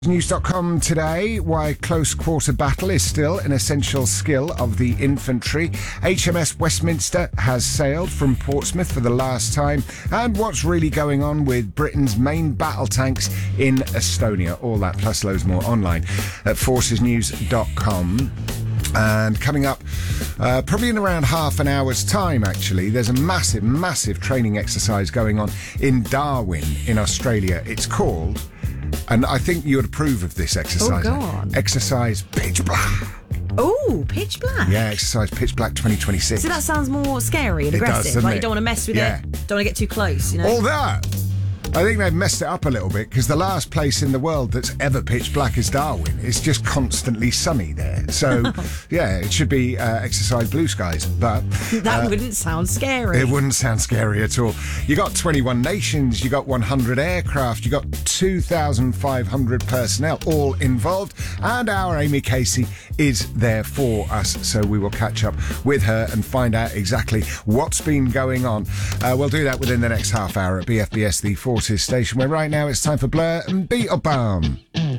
News.com today, why close quarter battle is still an essential skill of the infantry. HMS Westminster has sailed from Portsmouth for the last time, and what's really going on with Britain's main battle tanks in Estonia. All that plus loads more online at forcesnews.com. And coming up, probably in around half an hour's time, actually, there's a massive training exercise going on in Darwin in Australia. It's called, and I think you would approve of this exercise. Oh, go on. Exercise Pitch Black. Oh, Pitch Black. Yeah, Exercise Pitch Black 2026. So that sounds more scary and It does, aggressive. doesn't Like it? you don't want to mess with Yeah. it. Don't want to get too close, you know? All that. I think they've messed it up a little bit because the last place in the world that's ever pitch black is Darwin. It's just constantly sunny there. So, yeah, it should be Exercise Blue Skies. But that wouldn't sound scary. it wouldn't sound scary at all. You got 21 nations, you got 100 aircraft, you got 2,500 personnel all involved, and our Amy Casey is there for us. So we will catch up with her and find out exactly what's been going on. We'll do that within the next half hour at BFBS, the Forces station, where right now it's time for Blur and Beetle Balm.